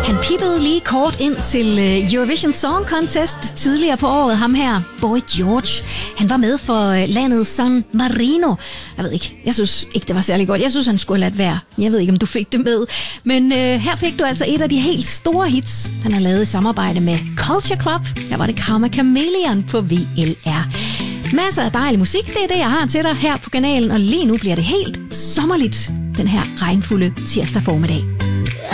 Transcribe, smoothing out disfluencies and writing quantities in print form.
Han pippede lige kort ind til Eurovision Song Contest tidligere på året. Ham her, Boy George, han var med for landet San Marino. Jeg ved ikke, jeg synes ikke, det var særlig godt. Jeg synes, han skulle have ladt være. Jeg ved ikke, om du fik det med. Men her fik du altså et af de helt store hits, han har lavet i samarbejde med Culture Club. Her var det Karma Chameleon på VLR. Masser af dejlig musik, det er det, jeg har til dig her på kanalen. Og lige nu bliver det helt sommerligt, den her regnfulde tirsdag formiddag.